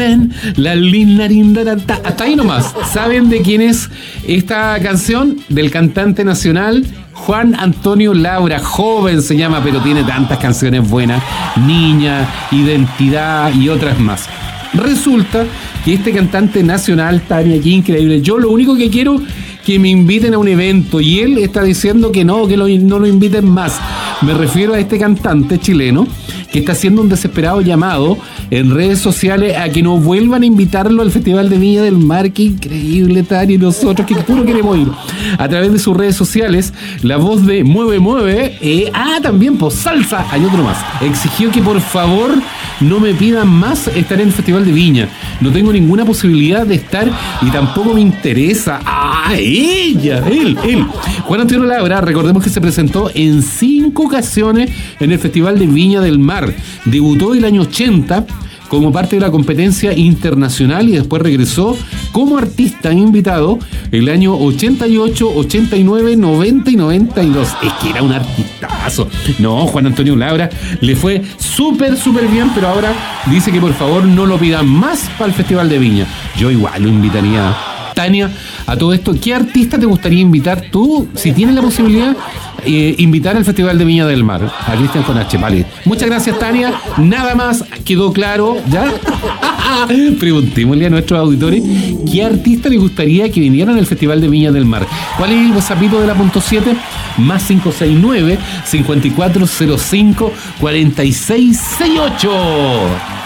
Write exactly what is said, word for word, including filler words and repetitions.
La linda, linda, hasta ahí nomás. ¿Saben de quién es esta canción? Del cantante nacional Juan Antonio Labra. Joven se llama, pero tiene tantas canciones buenas. Niña, Identidad y otras más. Resulta que este cantante nacional, Tania, qué increíble. Yo lo único que quiero que me inviten a un evento y él está diciendo que no, que lo, no lo inviten más. Me refiero a este cantante chileno que está haciendo un desesperado llamado en redes sociales a que no vuelvan a invitarlo al Festival de Viña del Mar. Qué increíble, Tania, y nosotros que puro queremos ir. A través de sus redes sociales, la voz de Mueve Mueve, eh, ah, también, pues Salsa, hay otro más, exigió que por favor no me pidan más estar en el Festival de Viña. No tengo ninguna posibilidad de estar y tampoco me interesa. ¡Ah, ella! Él, él. Juan Antonio Labra, recordemos que se presentó en cinco ocasiones en el Festival de Viña del Mar. Debutó el año ochenta como parte de la competencia internacional y después regresó como artista invitado el año ochenta y ocho, ochenta y nueve, noventa y noventa y dos. Es que era un artistazo. No, Juan Antonio Labra le fue súper, súper bien, pero ahora dice que por favor no lo pidan más para el Festival de Viña. Yo igual lo invitaría. Tania, a todo esto, ¿qué artista te gustaría invitar tú, si tienes la posibilidad, eh, invitar al Festival de Viña del Mar? A Cristian con H, vale. Muchas gracias, Tania. Nada más, quedó claro, ¿ya? Preguntémosle a nuestros auditores, ¿qué artista les gustaría que vinieran al Festival de Viña del Mar? ¿Cuál es el WhatsAppito de la punto siete? Más cinco seis nueve, cinco cuatro cero cinco, cuatro seis seis ocho.